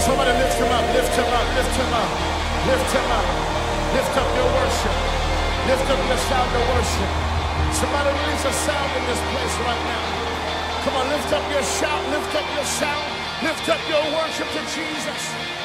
somebody lift him up, lift him up, lift him up, lift him up. Lift up your worship. Lift up your sound of worship. Somebody release a sound in this place right now. Come on, lift up your shout, lift up your sound, lift up your worship to Jesus.